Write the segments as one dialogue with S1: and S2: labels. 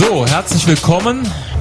S1: So, herzlich willkommen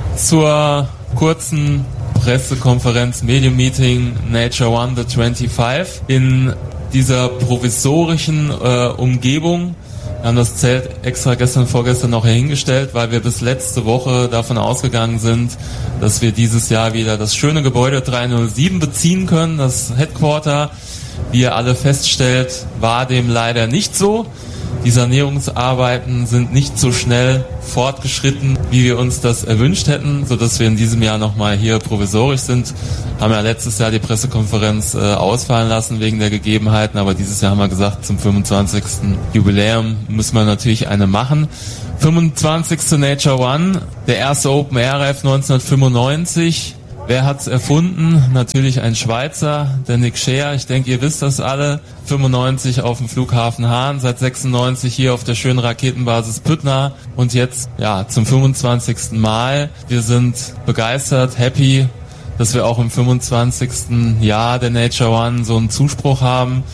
S1: zur kurzen Pressekonferenz, Medium-Meeting Nature One The 25 in dieser provisorischen Umgebung. Wir haben das Zelt extra vorgestern noch hingestellt, weil wir bis letzte Woche davon ausgegangen sind, dass wir dieses Jahr wieder das schöne Gebäude 307 beziehen können, das Headquarter. Wie ihr alle feststellt, war dem leider nicht so. Die Sanierungsarbeiten sind nicht so schnell fortgeschritten, wie wir uns das erwünscht hätten, sodass wir in diesem Jahr nochmal hier provisorisch sind. Haben ja letztes Jahr die Pressekonferenz ausfallen lassen wegen der Gegebenheiten, aber dieses Jahr haben wir gesagt, zum 25. Jubiläum müssen wir natürlich eine machen. 25. Nature One, der erste Open Air Rave 1995. Wer hat's erfunden? Natürlich ein Schweizer, der Nick Scheer. Ich denke, ihr wisst das alle. 95 auf dem Flughafen Hahn, seit 96 hier auf der schönen Raketenbasis Püttner und jetzt ja zum 25. Mal. Wir sind begeistert, happy, dass wir auch im 25. Jahr der Nature One so einen Zuspruch haben.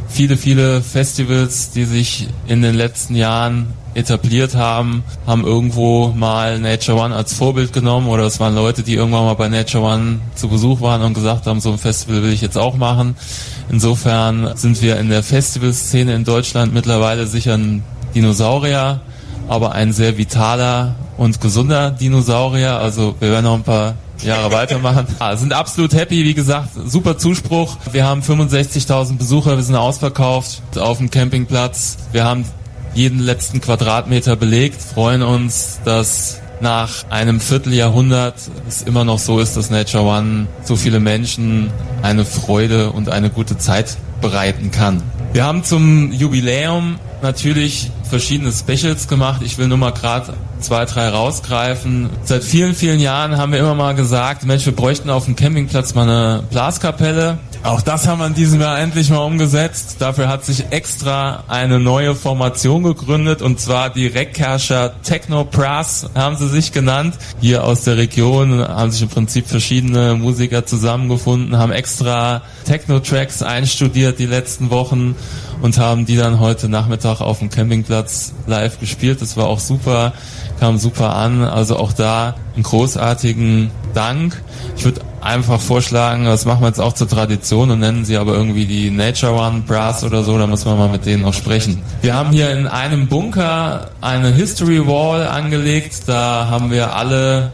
S1: Viele Festivals, die sich in den letzten Jahren etabliert haben irgendwo mal Nature One als Vorbild genommen, oder es waren Leute, die irgendwann mal bei Nature One zu Besuch waren und gesagt haben, so ein Festival will ich jetzt auch machen. Insofern sind wir in der Festivalszene in Deutschland mittlerweile sicher ein Dinosaurier, aber ein sehr vitaler und gesunder Dinosaurier. Also wir werden noch ein paar Jahre weitermachen. Sind absolut happy, wie gesagt, super Zuspruch. Wir haben 65.000 Besucher, wir sind ausverkauft auf dem Campingplatz. Wir haben jeden letzten Quadratmeter belegt, freuen uns, dass nach einem Vierteljahrhundert es immer noch so ist, dass Nature One so viele Menschen eine Freude und eine gute Zeit bereiten kann. Wir haben zum Jubiläum natürlich verschiedene Specials gemacht. Ich will nur mal gerade 2, 3 rausgreifen. Seit vielen Jahren haben wir immer mal gesagt, Mensch, wir bräuchten auf dem Campingplatz mal eine Blaskapelle. Auch das haben wir in diesem Jahr endlich mal umgesetzt. Dafür hat sich extra eine neue Formation gegründet, und zwar die Reckherrscher Techno Brass haben sie sich genannt. Hier aus der Region haben sich im Prinzip verschiedene Musiker zusammengefunden, haben extra Techno-Tracks einstudiert die letzten Wochen und haben die dann heute Nachmittag auf dem Campingplatz live gespielt. Das war auch super, kam super an. Also auch da einen großartigen Dank. Ich würde einfach vorschlagen, das machen wir jetzt auch zur Tradition und nennen sie aber irgendwie die Nature One Brass oder so, da muss man mal mit denen noch sprechen. Wir haben hier in einem Bunker eine History Wall angelegt, da haben wir alle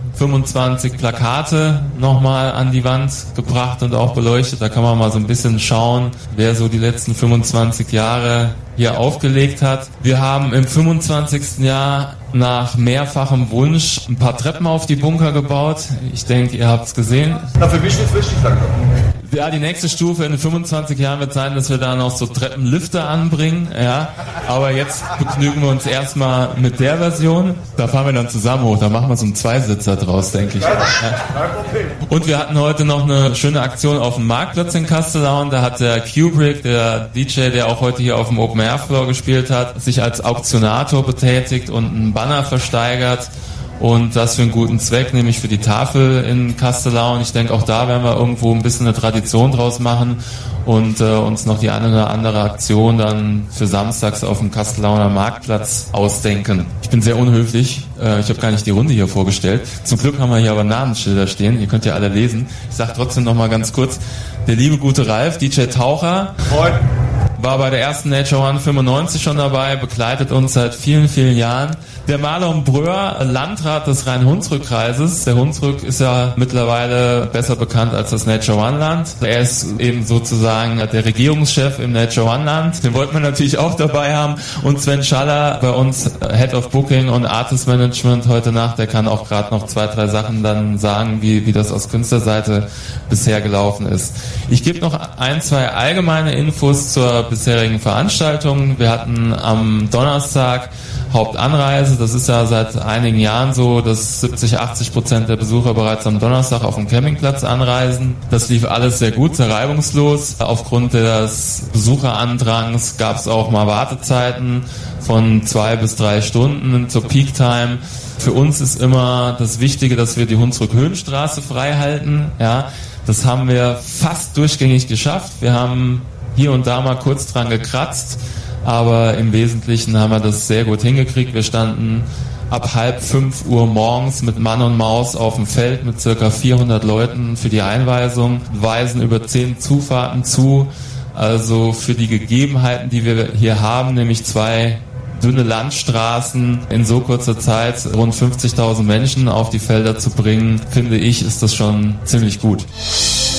S1: 25 Plakate nochmal an die Wand gebracht und auch beleuchtet. Da kann man mal so ein bisschen schauen, wer so die letzten 25 Jahre hier aufgelegt hat. Wir haben im 25. Jahr nach mehrfachem Wunsch ein paar Treppen auf die Bunker gebaut. Ich denke, ihr habt es gesehen.
S2: Na, für mich wird es richtig langsam.
S1: Ja, die nächste Stufe in den 25 Jahren wird sein, dass wir da noch so Treppenlifte anbringen. Ja, aber jetzt begnügen wir uns erstmal mit der Version. Da fahren wir dann zusammen hoch. Da machen wir so einen Zweisitzer draus, denke ich. Ja. Und wir hatten heute noch eine schöne Aktion auf dem Marktplatz in Castellaun. Da hat der Kubrick, der DJ, der auch heute hier auf dem Open Air Floor gespielt hat, sich als Auktionator betätigt und einen Banner versteigert. Und das für einen guten Zweck, nämlich für die Tafel in Castellaun. Ich denke, auch da werden wir irgendwo ein bisschen eine Tradition draus machen und uns noch die eine oder andere Aktion dann für samstags auf dem Castellauner Marktplatz ausdenken. Ich bin sehr unhöflich. Ich habe gar nicht die Runde hier vorgestellt. Zum Glück haben wir hier aber Namensschilder stehen. Ihr könnt ja alle lesen. Ich sage trotzdem noch mal ganz kurz, der liebe gute Ralf, DJ Taucher, war bei der ersten Nature One 95 schon dabei, begleitet uns seit vielen Jahren. Der Marlon Bröhr, Landrat des Rhein-Hunsrück-Kreises. Der Hunsrück ist ja mittlerweile besser bekannt als das Nature One-Land. Er ist eben sozusagen der Regierungschef im Nature One-Land. Den wollten wir natürlich auch dabei haben. Und Sven Schaller, bei uns Head of Booking und Artist Management heute Nacht, der kann auch gerade noch 2, 3 Sachen dann sagen, wie das aus Künstlerseite bisher gelaufen ist. Ich gebe noch 1, 2 allgemeine Infos zur bisherigen Veranstaltung. Wir hatten am Donnerstag Hauptanreise. Das ist ja seit einigen Jahren so, dass 70-80% der Besucher bereits am Donnerstag auf dem Campingplatz anreisen. Das lief alles sehr gut, sehr reibungslos. Aufgrund des Besucherandrangs gab es auch mal Wartezeiten von 2 bis 3 Stunden zur Peak Time. Für uns ist immer das Wichtige, dass wir die Hunsrück-Höhenstraße frei halten. Ja, das haben wir fast durchgängig geschafft. Wir haben hier und da mal kurz dran gekratzt, aber im Wesentlichen haben wir das sehr gut hingekriegt. Wir standen ab 4:30 Uhr morgens mit Mann und Maus auf dem Feld mit circa 400 Leuten für die Einweisung, weisen über 10 Zufahrten zu. Also für die Gegebenheiten, die wir hier haben, nämlich 2 dünne Landstraßen in so kurzer Zeit rund 50.000 Menschen auf die Felder zu bringen, finde ich, ist das schon ziemlich gut.